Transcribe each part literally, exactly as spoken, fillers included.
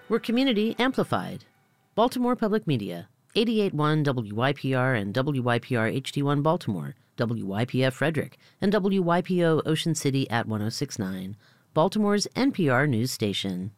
We're community amplified. Baltimore Public Media, eighty-eight point one W Y P R and W Y P R H D one Baltimore, W Y P F Frederick, and W Y P O Ocean City at one oh six point nine, Baltimore's N P R news station.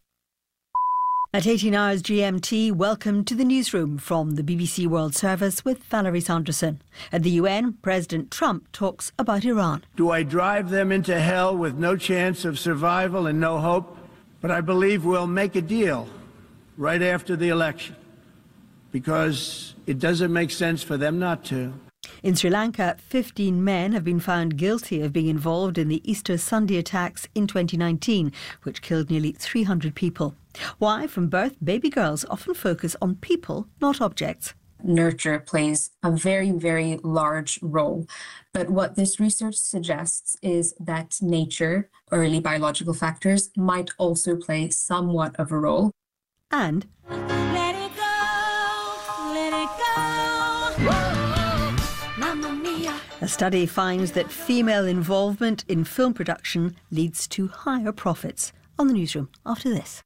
At eighteen hours G M T, welcome to the newsroom from the B B C World Service with Valerie Sanderson. At the U N, President Trump talks about Iran. Do I drive them into hell with no chance of survival and no hope? But I believe we'll make a deal right after the election, because it doesn't make sense for them not to. In Sri Lanka, fifteen men have been found guilty of being involved in the Easter Sunday attacks in twenty nineteen, which killed nearly three hundred people. Why, from birth, baby girls often focus on people, not objects. Nurture plays a very, very large role. But what this research suggests is that nature, early biological factors, might also play somewhat of a role. And let it go, let it go. Whoa, Mamma mia. A study finds that female involvement in film production leads to higher profits. On the newsroom after this.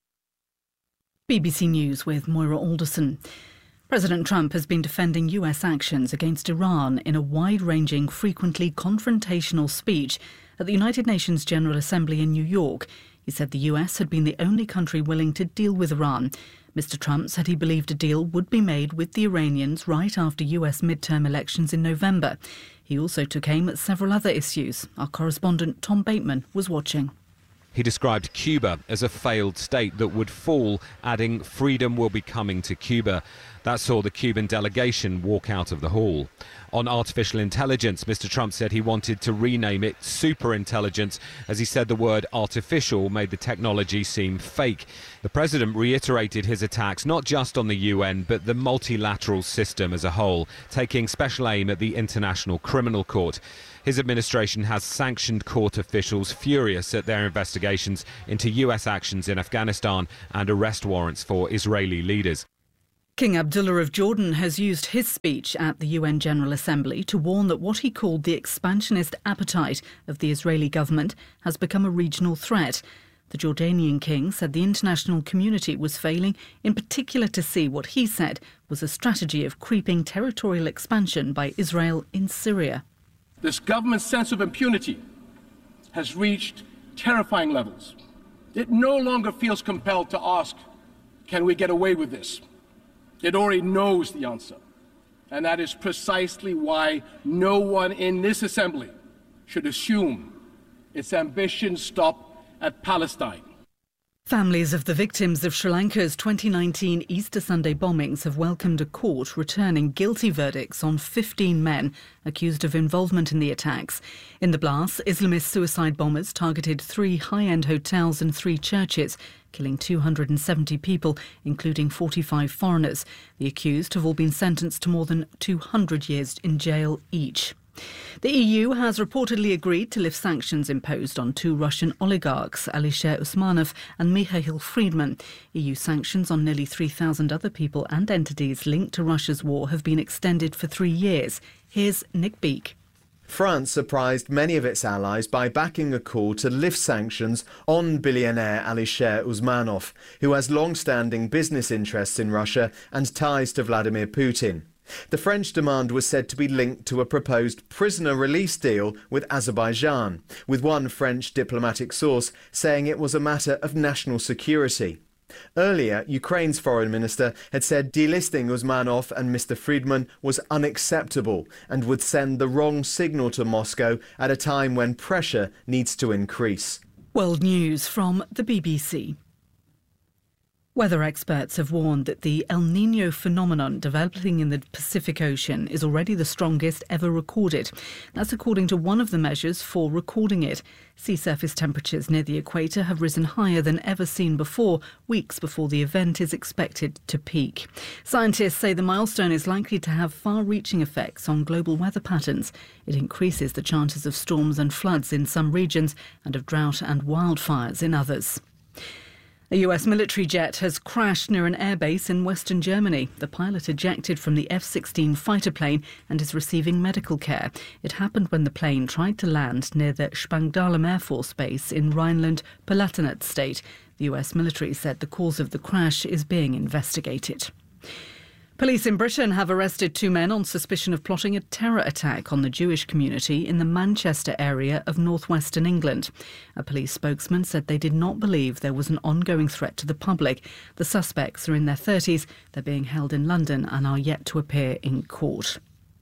B B C News with Moira Alderson. President Trump has been defending U S actions against Iran in a wide-ranging, frequently confrontational speech at the United Nations General Assembly in New York. He said the U S had been the only country willing to deal with Iran. Mister Trump said he believed a deal would be made with the Iranians right after U S midterm elections in November. He also took aim at several other issues. Our correspondent Tom Bateman was watching. He described Cuba as a failed state that would fall, adding freedom will be coming to Cuba. That saw the Cuban delegation walk out of the hall. On artificial intelligence, Mister Trump said he wanted to rename it superintelligence, as he said the word artificial made the technology seem fake. The president reiterated his attacks not just on the U N, but the multilateral system as a whole, taking special aim at the International Criminal Court. His administration has sanctioned court officials furious at their investigations into U S actions in Afghanistan and arrest warrants for Israeli leaders. King Abdullah of Jordan has used his speech at the U N General Assembly to warn that what he called the expansionist appetite of the Israeli government has become a regional threat. The Jordanian king said the international community was failing, in particular to see what he said was a strategy of creeping territorial expansion by Israel in Syria. This government's sense of impunity has reached terrifying levels. It no longer feels compelled to ask, can we get away with this? It already knows the answer. And that is precisely why no one in this assembly should assume its ambitions stop at Palestine. Families of the victims of Sri Lanka's twenty nineteen Easter Sunday bombings have welcomed a court returning guilty verdicts on fifteen men accused of involvement in the attacks. In the blasts, Islamist suicide bombers targeted three high-end hotels and three churches, killing two hundred seventy people, including forty-five foreigners. The accused have all been sentenced to more than two hundred years in jail each. The E U has reportedly agreed to lift sanctions imposed on two Russian oligarchs, Alisher Usmanov and Mikhail Friedman. E U sanctions on nearly three thousand other people and entities linked to Russia's war have been extended for three years. Here's Nick Beake. France surprised many of its allies by backing a call to lift sanctions on billionaire Alisher Usmanov, who has long-standing business interests in Russia and ties to Vladimir Putin. The French demand was said to be linked to a proposed prisoner release deal with Azerbaijan, with one French diplomatic source saying it was a matter of national security. Earlier, Ukraine's foreign minister had said delisting Usmanov and Mister Friedman was unacceptable and would send the wrong signal to Moscow at a time when pressure needs to increase. World News from the B B C. Weather experts have warned that the El Niño phenomenon developing in the Pacific Ocean is already the strongest ever recorded. That's according to one of the measures for recording it. Sea surface temperatures near the equator have risen higher than ever seen before, weeks before the event is expected to peak. Scientists say the milestone is likely to have far-reaching effects on global weather patterns. It increases the chances of storms and floods in some regions and of drought and wildfires in others. A A U S military jet has crashed near an airbase in western Germany. The pilot ejected from the F sixteen fighter plane and is receiving medical care. It happened when the plane tried to land near the Spangdahlem Air Force Base in Rhineland-Palatinate state. The U S military said the cause of the crash is being investigated. Police in Britain have arrested two men on suspicion of plotting a terror attack on the Jewish community in the Manchester area of northwestern England. A police spokesman said they did not believe there was an ongoing threat to the public. The suspects are in their thirties. They're being held in London and are yet to appear in court.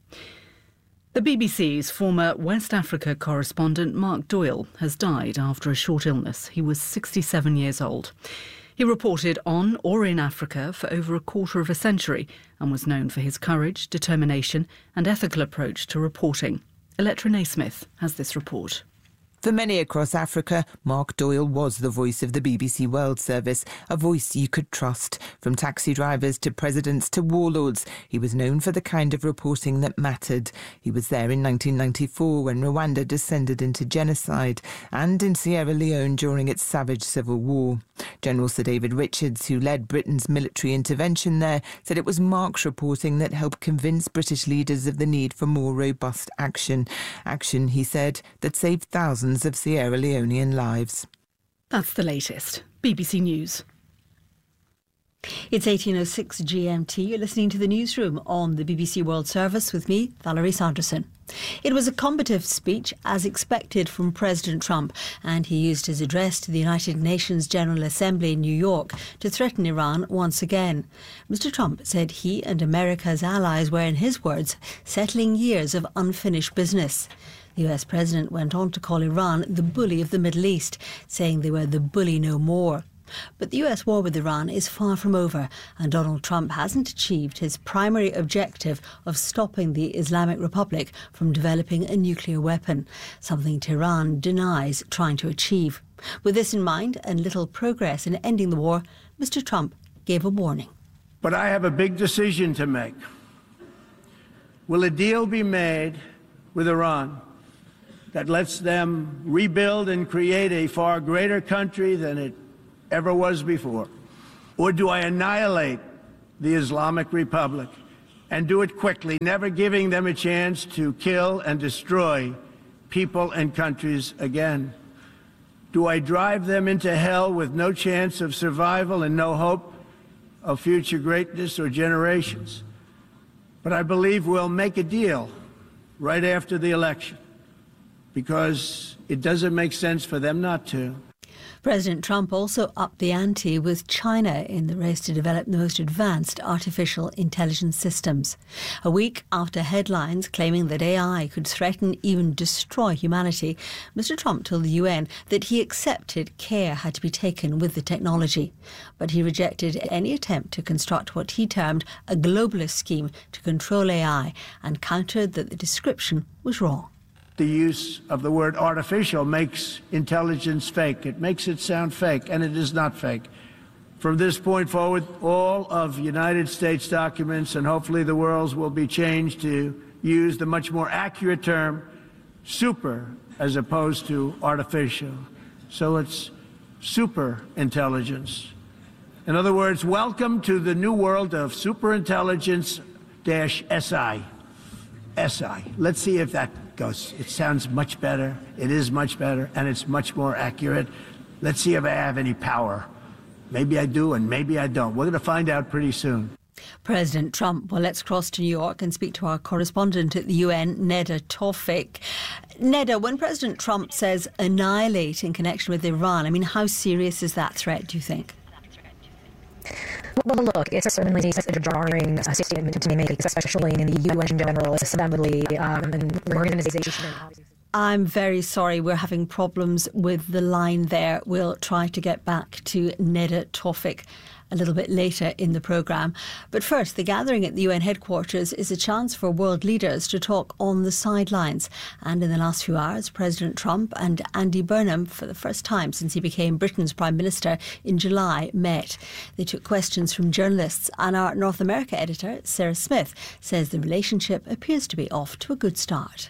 The B B C's former West Africa correspondent Mark Doyle has died after a short illness. He was sixty-seven years old. He reported on or in Africa for over a quarter of a century and was known for his courage, determination and ethical approach to reporting. Electra Naismith has this report. For many across Africa, Mark Doyle was the voice of the B B C World Service, a voice you could trust. From taxi drivers to presidents to warlords, he was known for the kind of reporting that mattered. He was there in nineteen ninety-four when Rwanda descended into genocide and in Sierra Leone during its savage civil war. General Sir David Richards, who led Britain's military intervention there, said it was Mark's reporting that helped convince British leaders of the need for more robust action. Action, he said, that saved thousands of Sierra Leonean lives. That's the latest. B B C News. It's eighteen oh six G M T. You're listening to the newsroom on the B B C World Service with me, Valerie Sanderson. It was a combative speech, as expected from President Trump, and he used his address to the United Nations General Assembly in New York to threaten Iran once again. Mister Trump said he and America's allies were, in his words, settling years of unfinished business. The U S president went on to call Iran the bully of the Middle East, saying they were the bully no more. But the U S war with Iran is far from over, and Donald Trump hasn't achieved his primary objective of stopping the Islamic Republic from developing a nuclear weapon, something Tehran denies trying to achieve. With this in mind and little progress in ending the war, Mister Trump gave a warning. But I have a big decision to make. Will a deal be made with Iran that lets them rebuild and create a far greater country than it ever was before? Or do I annihilate the Islamic Republic and do it quickly, never giving them a chance to kill and destroy people and countries again? Do I drive them into hell with no chance of survival and no hope of future greatness or generations? But I believe we'll make a deal right after the election, because it doesn't make sense for them not to. President Trump also upped the ante with China in the race to develop the most advanced artificial intelligence systems. A week after headlines claiming that A I could threaten, even destroy humanity, Mister Trump told the U N that he accepted care had to be taken with the technology. But he rejected any attempt to construct what he termed a globalist scheme to control A I and countered that the description was wrong. The use of the word artificial makes intelligence fake. It makes it sound fake, and it is not fake. From this point forward, all of United States documents, and hopefully the world's, will be changed to use the much more accurate term super as opposed to artificial. So it's super intelligence. In other words, welcome to the new world of superintelligence dash S I. S I. Let's see if that goes. It sounds much better. It is much better, and it's much more accurate. Let's see if I have any power. Maybe I do, and maybe I don't. We're going to find out pretty soon. President Trump. Well, let's cross to New York and speak to our correspondent at the U N, Neda Tawfik. Neda, when President Trump says annihilate in connection with Iran, I mean, how serious is that threat, do you think? Well, look, it's certainly such a jarring uh, statement to make, especially in the U N General Assembly um, and organization. I'm very sorry, we're having problems with the line there. We'll try to get back to Neda Tawfik a little bit later in the programme. But first, the gathering at the U N headquarters is a chance for world leaders to talk on the sidelines. And in the last few hours, President Trump and Andy Burnham, for the first time since he became Britain's Prime Minister in July, met. They took questions from journalists, and our North America editor, Sarah Smith, says the relationship appears to be off to a good start.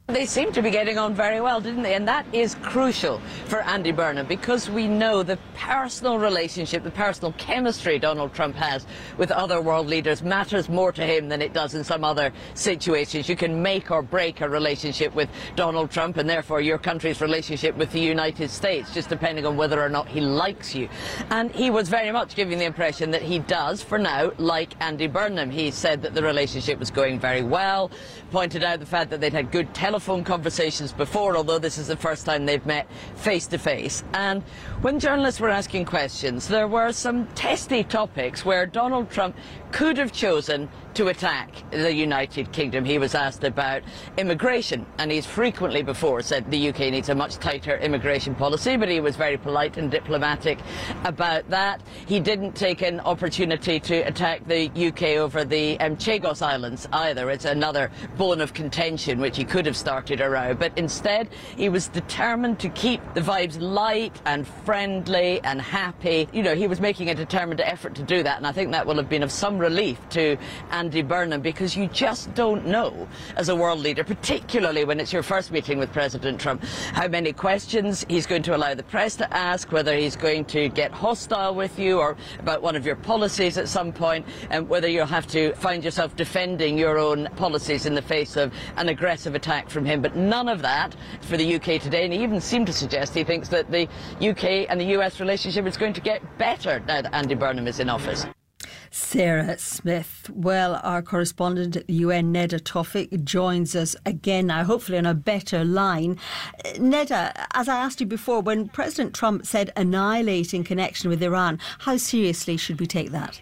They seem to be getting on very well, didn't they? And that is crucial for Andy Burnham, because we know the personal relationship, the personal chemistry Donald Trump has with other world leaders matters more to him than it does in some other situations. You can make or break a relationship with Donald Trump, and therefore your country's relationship with the United States, just depending on whether or not he likes you. And he was very much giving the impression that he does, for now, like Andy Burnham. He said that the relationship was going very well, pointed out the fact that they'd had good telephone telephone conversations before, although this is the first time they've met face to face. And when journalists were asking questions, there were some testy topics where Donald Trump could have chosen to attack the United Kingdom. He was asked about immigration, and he's frequently before said the U K needs a much tighter immigration policy, but he was very polite and diplomatic about that. He didn't take an opportunity to attack the U K over the um, Chagos Islands either. It's another bone of contention which he could have started a row, but instead he was determined to keep the vibes light and friendly and happy. You know, he was making a determined effort to do that, and I think that will have been of some relief to Andy Burnham, because you just don't know as a world leader, particularly when it's your first meeting with President Trump, how many questions he's going to allow the press to ask, whether he's going to get hostile with you or about one of your policies at some point, and whether you'll have to find yourself defending your own policies in the face of an aggressive attack from him. But none of that for the U K today, and he even seemed to suggest he thinks that the U K and the U S relationship is going to get better now that Andy Burnham is in office. Sarah Smith. Well, our correspondent at the U N, Neda Tawfik, joins us again now, hopefully on a better line. Neda, as I asked you before, when President Trump said annihilate in connection with Iran, how seriously should we take that?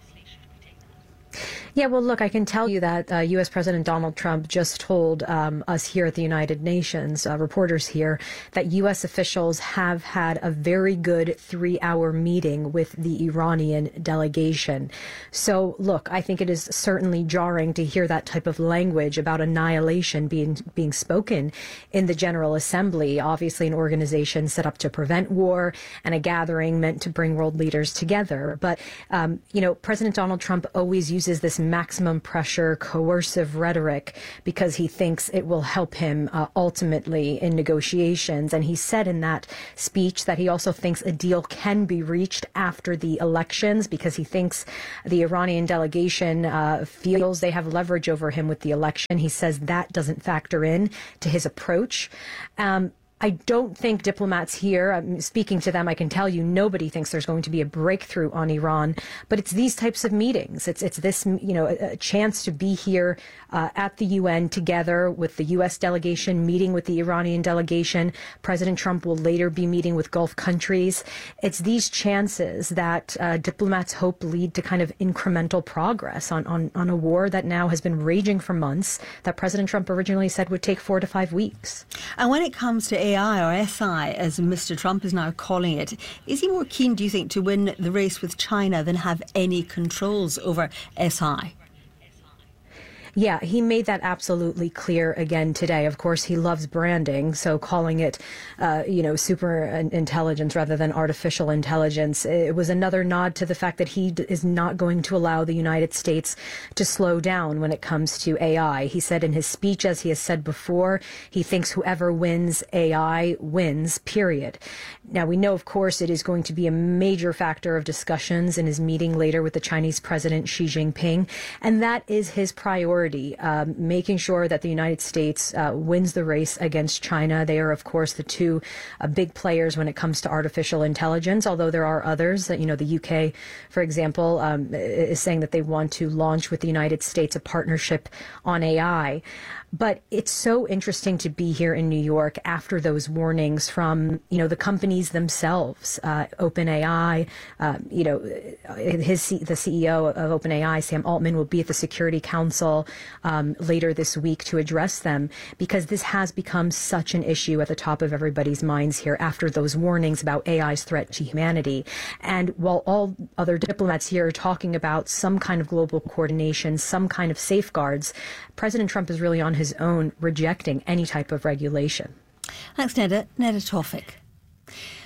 Yeah, well, look, I can tell you that uh, U S President Donald Trump just told um, us here at the United Nations, uh, reporters here, that U S officials have had a very good three-hour meeting with the Iranian delegation. So, look, I think it is certainly jarring to hear that type of language about annihilation being being spoken in the General Assembly, obviously an organization set up to prevent war and a gathering meant to bring world leaders together. But, um, you know, President Donald Trump always uses this maximum pressure, coercive rhetoric because he thinks it will help him uh, ultimately in negotiations. And he said in that speech that he also thinks a deal can be reached after the elections because he thinks the Iranian delegation uh, feels they have leverage over him with the election. He says that doesn't factor in to his approach. Um, I don't think diplomats here, I'm speaking to them, I can tell you nobody thinks there's going to be a breakthrough on Iran, but it's these types of meetings. It's it's this, you know, a, a chance to be here uh, at the U N together with the U S delegation, meeting with the Iranian delegation. President Trump will later be meeting with Gulf countries. It's these chances that uh, diplomats hope lead to kind of incremental progress on, on, on a war that now has been raging for months, that President Trump originally said would take four to five weeks. And when it comes to A I or S I, as Mister Trump is now calling it, is he more keen, do you think, to win the race with China than have any controls over S I? Yeah, he made that absolutely clear again today. Of course, he loves branding, so calling it, uh, you know, super intelligence rather than artificial intelligence, it was another nod to the fact that he d- is not going to allow the United States to slow down when it comes to A I. He said in his speech, as he has said before, he thinks whoever wins A I wins, period. Now, we know, of course, it is going to be a major factor of discussions in his meeting later with the Chinese President Xi Jinping, and that is his priority. Um, making sure that the United States uh, wins the race against China. They are, of course, the two uh, big players when it comes to artificial intelligence, although there are others. You know, the U K, for example, um, is saying that they want to launch with the United States a partnership on A I. But it's so interesting to be here in New York after those warnings from, you know, the companies themselves. Uh, OpenAI, uh, you know, his the C E O of OpenAI, Sam Altman, will be at the Security Council um, later this week to address them, because this has become such an issue at the top of everybody's minds here after those warnings about A I's threat to humanity. And while all other diplomats here are talking about some kind of global coordination, some kind of safeguards, President Trump is really on his own rejecting any type of regulation. Thanks, Neda. Neda Tawfik.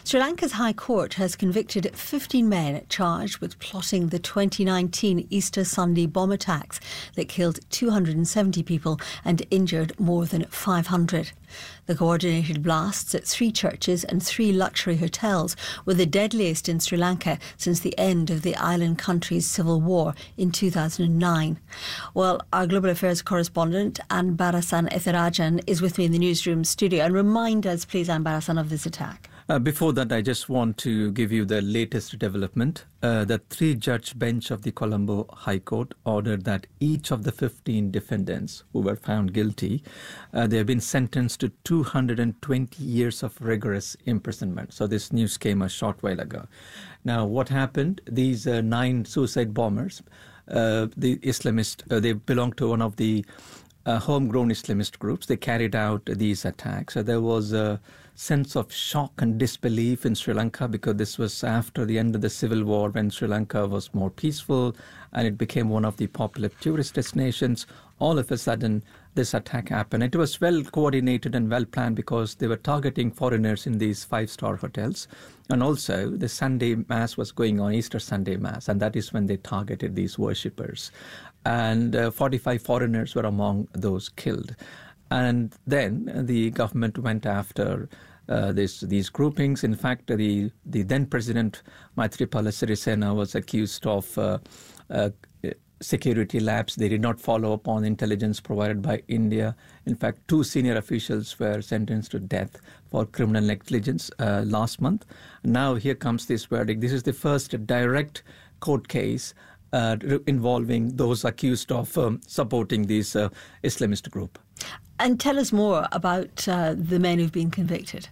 Sri Lanka's High Court has convicted fifteen men charged with plotting the twenty nineteen Easter Sunday bomb attacks that killed two hundred seventy people and injured more than five hundred. The coordinated blasts at three churches and three luxury hotels were the deadliest in Sri Lanka since the end of the island country's civil war in two thousand nine. Well, our Global Affairs correspondent, Anbarasan Ethirajan, is with me in the newsroom studio. And remind us, please, Anbarasan, of this attack. Uh, before that, I just want to give you the latest development. Uh, the three-judge bench of the Colombo High Court ordered that each of the fifteen defendants who were found guilty, uh, they have been sentenced to two hundred twenty years of rigorous imprisonment. So this news came a short while ago. Now, what happened? These uh, nine suicide bombers, uh, the Islamist, uh, they belong to one of the uh, homegrown Islamist groups. They carried out these attacks. So there was a sense of shock and disbelief in Sri Lanka because this was after the end of the civil war when Sri Lanka was more peaceful and it became one of the popular tourist destinations. All of a sudden, this attack happened. It was well coordinated and well planned because they were targeting foreigners in these five-star hotels. And also, the Sunday Mass was going on, Easter Sunday Mass, and that is when they targeted these worshippers. And uh, forty-five foreigners were among those killed. And then the government went after uh, this, these groupings. In fact, the, the then President Maithripala Sirisena was accused of uh, uh, security lapse. They did not follow up on intelligence provided by India. In fact, two senior officials were sentenced to death for criminal negligence uh, last month. Now here comes this verdict. This is the first direct court case uh, involving those accused of um, supporting this uh, Islamist group. And tell us more about uh, the men who've been convicted.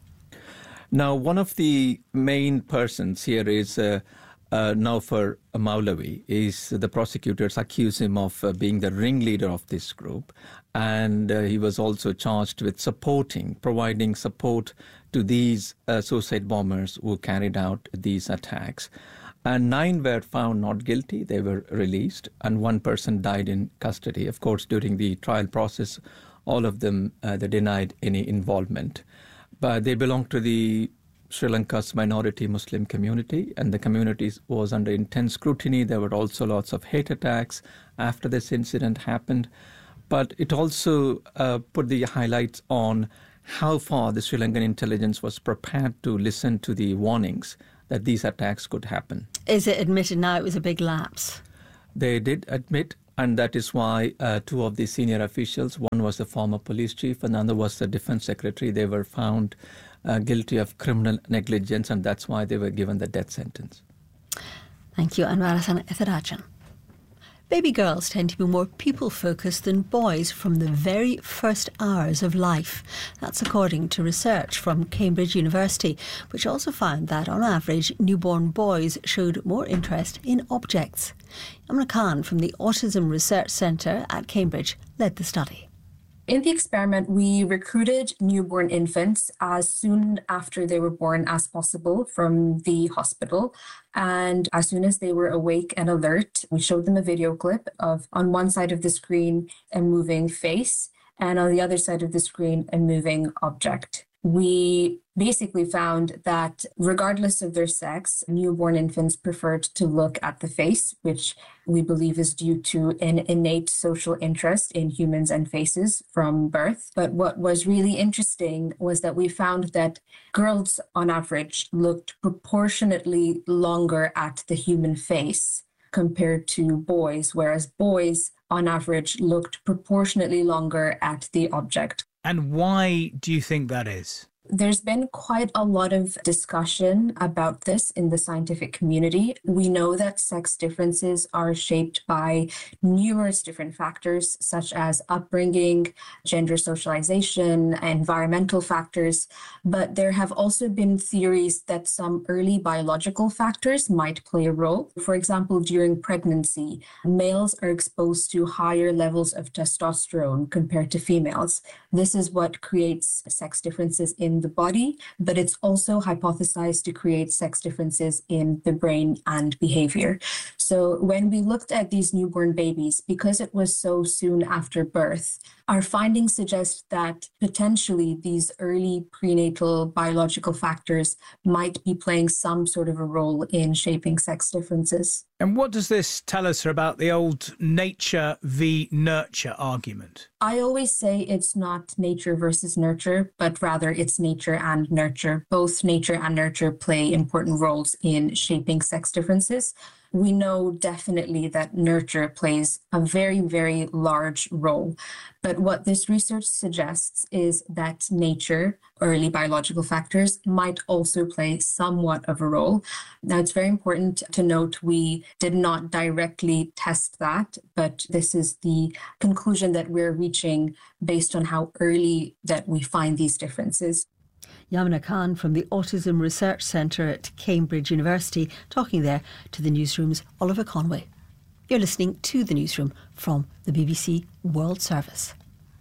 Now, one of the main persons here is uh, uh, Naufar Maulavi. Is the prosecutors accuse him of uh, being the ringleader of this group, and uh, he was also charged with supporting, providing support to these uh, suicide bombers who carried out these attacks. And nine were found not guilty. They were released, and one person died in custody. Of course, during the trial process, all of them, uh, they denied any involvement. But they belong to the Sri Lanka's minority Muslim community, and the community was under intense scrutiny. There were also lots of hate attacks after this incident happened. But it also uh, put the highlights on how far the Sri Lankan intelligence was prepared to listen to the warnings that these attacks could happen. Is it admitted now it was a big lapse? They did admit, and that is why uh, two of the senior officials, one was the former police chief, and another was the defense secretary, they were found uh, guilty of criminal negligence, and that's why they were given the death sentence. Thank you, Anwarasan Ethirajan. Baby girls tend to be more people-focused than boys from the very first hours of life. That's according to research from Cambridge University, which also found that, on average, newborn boys showed more interest in objects. Yamna Khan from the Autism Research Centre at Cambridge led the study. In the experiment, we recruited newborn infants as soon after they were born as possible from the hospital. And as soon as they were awake and alert, we showed them a video clip of, on one side of the screen, a moving face, and on the other side of the screen, a moving object. We basically found that regardless of their sex, newborn infants preferred to look at the face, which we believe is due to an innate social interest in humans and faces from birth. But what was really interesting was that we found that girls, on average, looked proportionately longer at the human face compared to boys, whereas boys, on average, looked proportionately longer at the object. And why do you think that is? There's been quite a lot of discussion about this in the scientific community. We know that sex differences are shaped by numerous different factors, such as upbringing, gender socialization, environmental factors. But there have also been theories that some early biological factors might play a role. For example, during pregnancy, males are exposed to higher levels of testosterone compared to females. This is what creates sex differences in the body, but it's also hypothesized to create sex differences in the brain and behavior. So when we looked at these newborn babies, because it was so soon after birth, our findings suggest that potentially these early prenatal biological factors might be playing some sort of a role in shaping sex differences. And what does this tell us about the old nature v nurture argument? I always say it's not nature versus nurture, but rather it's nature and nurture. Both nature and nurture play important roles in shaping sex differences. We know definitely that nurture plays a very, very large role. But what this research suggests is that nature, early biological factors, might also play somewhat of a role. Now, it's very important to note we did not directly test that, but this is the conclusion that we're reaching based on how early that we find these differences. Yamina Khan from the Autism Research Centre at Cambridge University, talking there to the Newsroom's Oliver Conway. You're listening to the Newsroom from the B B C World Service.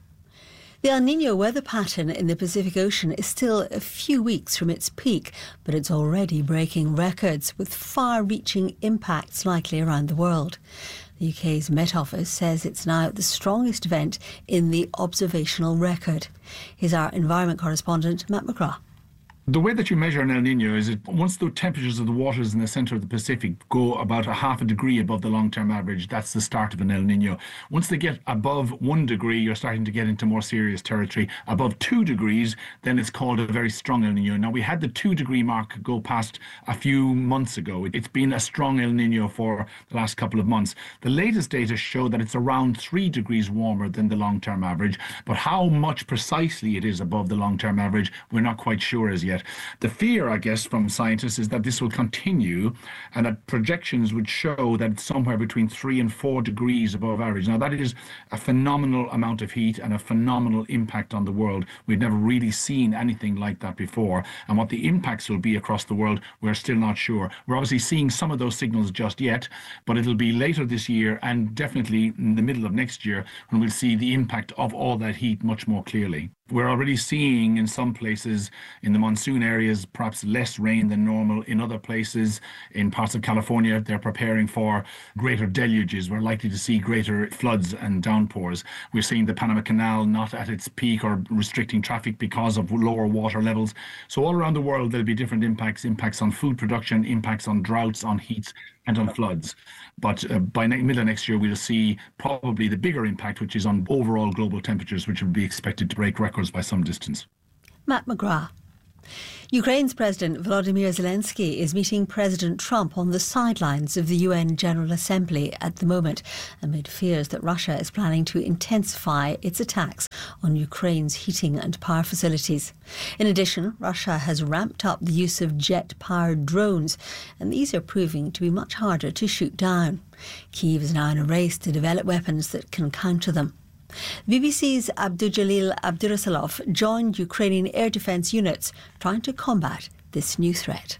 The El Niño weather pattern in the Pacific Ocean is still a few weeks from its peak, but it's already breaking records with far-reaching impacts likely around the world. The U K's Met Office says it's now the strongest event in the observational record. Here's our environment correspondent, Matt McGrath. The way that you measure an El Niño is that once the temperatures of the waters in the centre of the Pacific go about a half a degree above the long-term average, that's the start of an El Niño. Once they get above one degree, you're starting to get into more serious territory. Above two degrees, then it's called a very strong El Niño. Now, we had the two-degree mark go past a few months ago. It's been a strong El Niño for the last couple of months. The latest data show that it's around three degrees warmer than the long-term average, but how much precisely it is above the long-term average, we're not quite sure as yet. The fear, I guess, from scientists is that this will continue and that projections would show that it's somewhere between three and four degrees above average. Now, that is a phenomenal amount of heat and a phenomenal impact on the world. We've never really seen anything like that before. And what the impacts will be across the world, we're still not sure. We're obviously seeing some of those signals just yet, but it'll be later this year and definitely in the middle of next year when we'll see the impact of all that heat much more clearly. We're already seeing in some places in the monsoon areas perhaps less rain than normal. In other places, in parts of California, they're preparing for greater deluges. We're likely to see greater floods and downpours. We're seeing the Panama Canal not at its peak or restricting traffic because of lower water levels. So all around the world, there'll be different impacts, impacts on food production, impacts on droughts, on heats, and on floods. But uh, by ne- middle of next year, we'll see probably the bigger impact, which is on overall global temperatures, which will be expected to break records by some distance. Matt McGrath. Ukraine's President Volodymyr Zelensky is meeting President Trump on the sidelines of the U N General Assembly at the moment, amid fears that Russia is planning to intensify its attacks on Ukraine's heating and power facilities. In addition, Russia has ramped up the use of jet-powered drones, and these are proving to be much harder to shoot down. Kyiv is now in a race to develop weapons that can counter them. B B C's Abdujalil Abdurasalov joined Ukrainian air defence units trying to combat this new threat.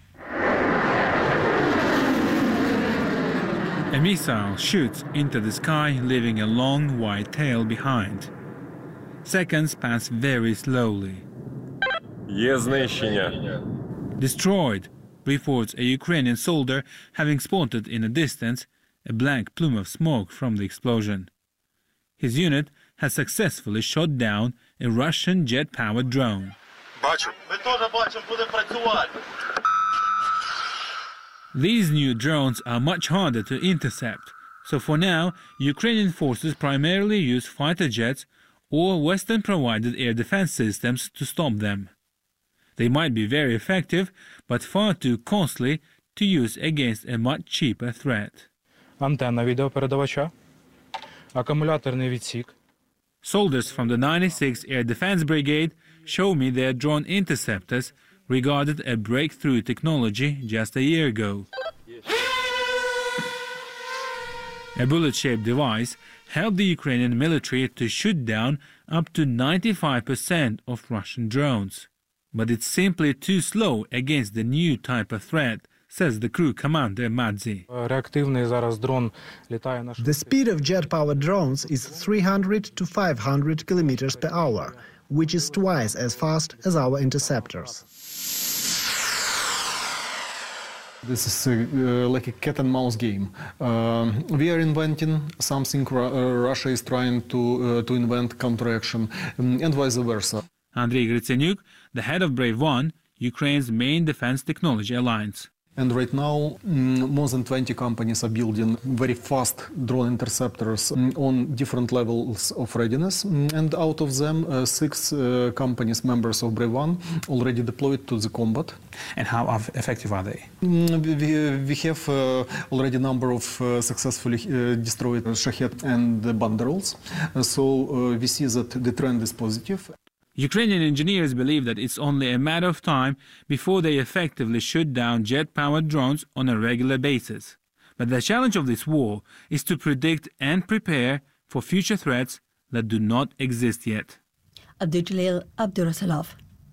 A missile shoots into the sky, leaving a long white tail behind. Seconds pass very slowly. Destroyed, reports a Ukrainian soldier having spotted in the distance a black plume of smoke from the explosion. His unit has successfully shot down a Russian jet-powered drone. These new drones are much harder to intercept, so for now, Ukrainian forces primarily use fighter jets or Western-provided air defense systems to stop them. They might be very effective, but far too costly to use against a much cheaper threat. Антенна відеопередавача. Акумуляторний відсік. Soldiers from the ninety-sixth Air Defense Brigade show me their drone interceptors, regarded a breakthrough technology just a year ago. A bullet-shaped device helped the Ukrainian military to shoot down up to ninety-five percent of Russian drones. But it's simply too slow against the new type of threat, says the crew commander Madzi. The speed of jet-powered drones is three hundred to five hundred kilometers per hour, which is twice as fast as our interceptors. This is uh, uh, like a cat and mouse game. Um, we are inventing something. Ru- uh, Russia is trying to uh, to invent counteraction, um, and vice versa. Andrei Gritsenyuk, the head of Brave One, Ukraine's main defense technology alliance. And right now, mm, more than twenty companies are building very fast drone interceptors mm, on different levels of readiness. Mm, and out of them, uh, six uh, companies, members of Brave One, already deployed to the combat. And how effective are they? Mm, we, we have uh, already a number of uh, successfully uh, destroyed Shahed and the Banderols. Uh, so uh, we see that the trend is positive. Ukrainian engineers believe that it's only a matter of time before they effectively shoot down jet-powered drones on a regular basis. But the challenge of this war is to predict and prepare for future threats that do not exist yet. Abduljalil Abdurasalov.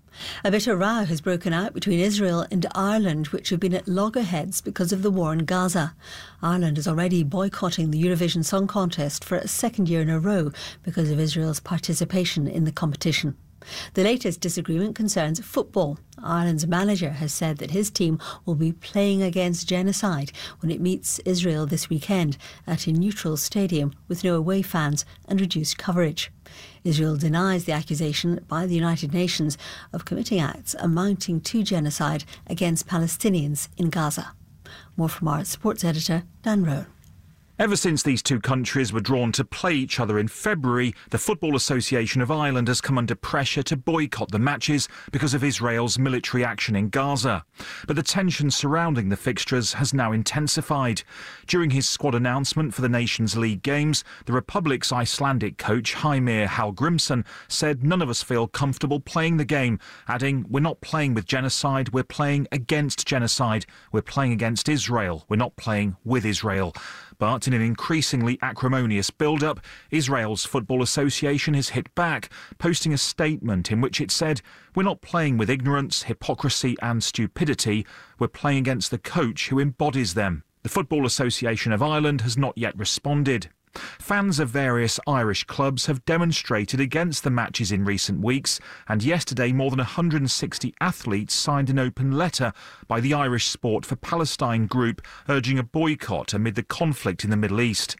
A bitter row has broken out between Israel and Ireland, which have been at loggerheads because of the war in Gaza. Ireland is already boycotting the Eurovision Song Contest for a second year in a row because of Israel's participation in the competition. The latest disagreement concerns football. Ireland's manager has said that his team will be playing against genocide when it meets Israel this weekend at a neutral stadium with no away fans and reduced coverage. Israel denies the accusation by the United Nations of committing acts amounting to genocide against Palestinians in Gaza. More from our sports editor, Dan Rowe. Ever since these two countries were drawn to play each other in February, the Football Association of Ireland has come under pressure to boycott the matches because of Israel's military action in Gaza. But the tension surrounding the fixtures has now intensified. During his squad announcement for the Nations League games, the Republic's Icelandic coach Heimir Hallgrímsson said none of us feel comfortable playing the game, adding, "We're not playing with genocide, we're playing against genocide. We're playing against Israel, we're not playing with Israel." But in an increasingly acrimonious build-up, Israel's Football Association has hit back, posting a statement in which it said, "We're not playing with ignorance, hypocrisy and stupidity. We're playing against the coach who embodies them." The Football Association of Ireland has not yet responded. Fans of various Irish clubs have demonstrated against the matches in recent weeks, and yesterday more than one hundred sixty athletes signed an open letter by the Irish Sport for Palestine group urging a boycott amid the conflict in the Middle East.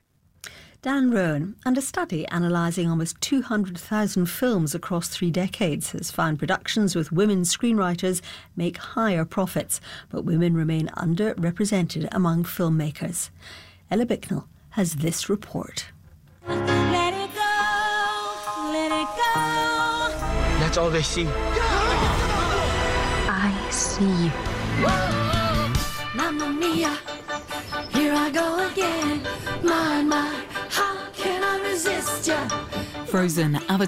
Dan Rowan, and a study analysing almost two hundred thousand films across three decades has found productions with women screenwriters make higher profits, but women remain underrepresented among filmmakers. Ella Bicknell has this report. Let it go, let it go. That's all they see. I see you. Mamma mia, here I go again. My, my, how can I resist ya? Frozen, Avatar